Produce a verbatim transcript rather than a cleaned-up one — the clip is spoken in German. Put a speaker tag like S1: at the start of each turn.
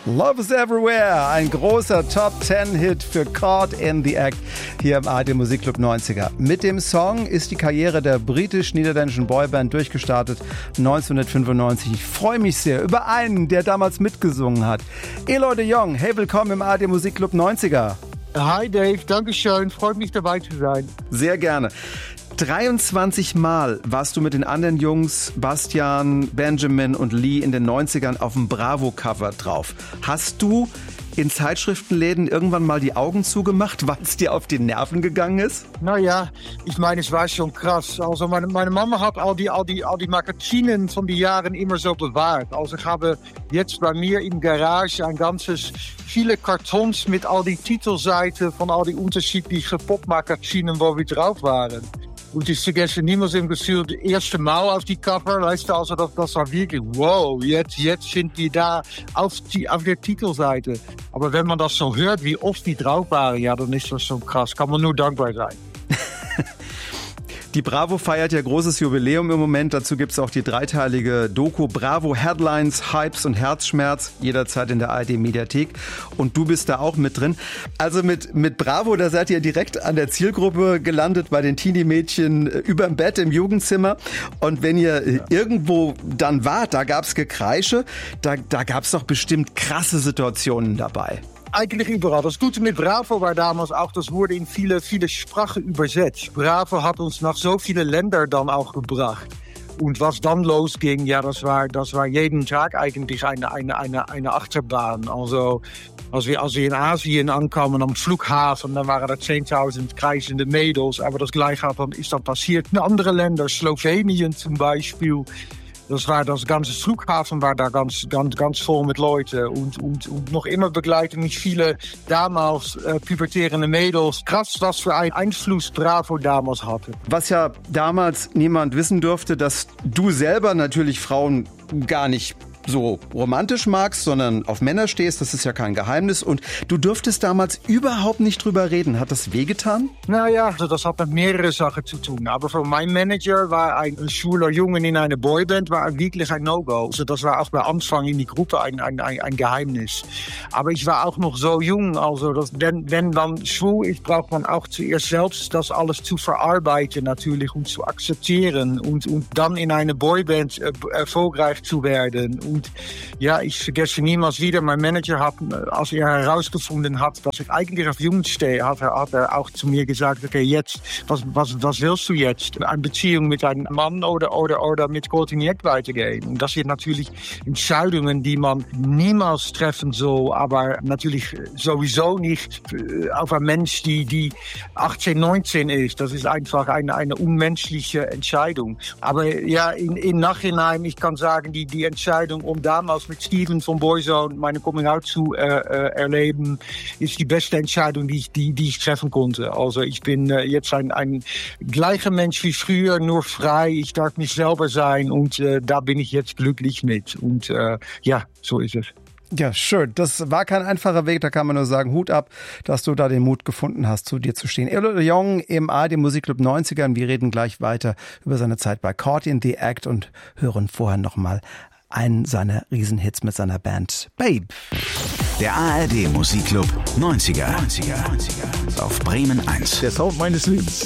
S1: Love is Everywhere, ein großer Top-Ten-Hit für Caught in the Act hier im A R D Musikclub neunziger. Mit dem Song ist die Karriere der britisch-niederländischen Boyband durchgestartet neunzehnhundertfünfundneunzig. Ich freue mich sehr über einen, der damals mitgesungen hat. Eloy de Jong, hey, willkommen im A R D Musikclub neunziger.
S2: Hi Dave, danke schön, freut mich dabei zu sein.
S1: Sehr gerne. dreiundzwanzig Mal warst du mit den anderen Jungs, Bastian, Benjamin und Lee, in den neunzigern auf dem Bravo-Cover drauf. Hast du in Zeitschriftenläden irgendwann mal die Augen zugemacht, weil es dir auf die Nerven gegangen ist?
S2: Naja, ich meine, es war schon krass. Also meine, meine Mama hat all die, all, die, all die Magazinen von den Jahren immer so bewahrt. Also ich habe jetzt bei mir im Garage ein ganzes, viele Kartons mit all die Titelseiten von all die unterschiedlichen Popmagazinen, wo wir drauf waren. Und ich vergesse niemals im Gefühl, das erste Mal auf die Cover, weißt du, also das, das war wirklich, wow, jetzt, jetzt sind die da auf, die, auf der Titelseite. Aber wenn man das so hört, wie oft die drauf waren, ja, dann ist das schon krass, kann man nur dankbar sein.
S1: Die Bravo feiert ja großes Jubiläum im Moment. Dazu gibt es auch die dreiteilige Doku Bravo Headlines, Hypes und Herzschmerz, jederzeit in der A R D Mediathek. Und du bist da auch mit drin. Also mit, mit Bravo, da seid ihr direkt an der Zielgruppe gelandet, bei den Teenie-Mädchen überm Bett im Jugendzimmer. Und wenn ihr ja. irgendwo dann wart, da gab's Gekreische, da, da gab's doch bestimmt krasse Situationen dabei.
S2: Eigentlich überall. Das Gute mit Bravo war damals auch, das wurde in viele, viele Sprachen übersetzt. Bravo hat uns nach so viele Länder dann auch gebracht. Und was dann losging, ja, das war, das war jeden Tag eigentlich eine, eine, eine, eine Achterbahn. Also, als wir, als wir in Asien ankamen am Flughafen, dann waren da zehntausend kreischende Mädels. Aber das Gleiche hat dann, ist dann passiert in andere Länder, Slowenien zum Beispiel. Das war das ganze Flughafen war da ganz, ganz, ganz voll mit Leuten. Und, und, und noch immer begleiten mich viele damals äh, pubertierende Mädels. Krass, was für einen Einfluss Bravo damals hatte.
S1: Was ja damals niemand wissen durfte, dass du selber natürlich Frauen gar nicht so romantisch magst, sondern auf Männer stehst, das ist ja kein Geheimnis. Und du durftest damals überhaupt nicht drüber reden. Hat das wehgetan?
S2: Naja, also das hat mit mehreren Sachen zu tun. Aber für mein Manager war ein schwuler Junge in einer Boyband war wirklich ein No-Go. Also das war auch bei Anfang in die Gruppe ein, ein, ein, ein Geheimnis. Aber ich war auch noch so jung. Also das, wenn, wenn man schwul ist, braucht man auch zuerst selbst das alles zu verarbeiten natürlich und zu akzeptieren. Und, und dann in einer Boyband äh, erfolgreich zu werden. Und ja, ich vergesse niemals wieder, mein Manager hat, als er herausgefunden hat, dass ich eigentlich auf Jungs stehe, hat er, hat er auch zu mir gesagt, okay, jetzt, was, was, was willst du jetzt? Eine Beziehung mit einem Mann oder, oder, oder mit Caught in the Act weitergehen? Und das sind natürlich Entscheidungen, die man niemals treffen soll, aber natürlich sowieso nicht auf einen Mensch, die, die achtzehn, neunzehn ist. Das ist einfach eine, eine unmenschliche Entscheidung. Aber ja, in, im Nachhinein, ich kann sagen, die, die Entscheidung, um damals mit Steven von Boyzone meine Coming-out zu äh, äh, erleben, ist die beste Entscheidung, die ich, die, die ich treffen konnte. Also ich bin äh, jetzt ein, ein gleicher Mensch wie früher, nur frei. Ich darf mich selber sein und äh, da bin ich jetzt glücklich mit. Und äh, ja, so ist es.
S1: Ja, schön. Das war kein einfacher Weg, da kann man nur sagen, Hut ab, dass du da den Mut gefunden hast, zu dir zu stehen. Eloy de Jong im A R D Musikclub neunziger und wir reden gleich weiter über seine Zeit bei Caught in the Act und hören vorher nochmal einen seiner Riesenhits mit seiner Band Babe.
S3: Der A R D Musikclub neunziger. neunziger. Auf Bremen eins.
S4: Der Sound meines Lebens.